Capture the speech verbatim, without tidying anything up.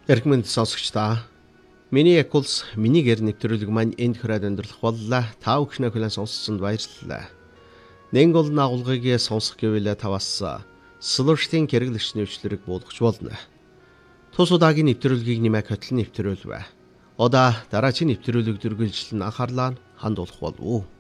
Эргэмэнд сонсогчдаа миний Экулс миний гэр нэвтрүүлэг маань энд хүрээд өндөрлөх боллоо. Та бүхнээ хүлээн сонссонд баярлалаа. Нэнгол нагуулгыг сонсох гэвэл таваас Слуштын хэрэглэгч нэвчлэрэг буулгach болно. Тус удаагийн нэвтрүүлгийг нэмэх хөтлөн нэвтрүүлвэ. Удаа дараагийн нэвтрүүлэг дүргэлжлэн анхаарлаа хандуулах болов уу?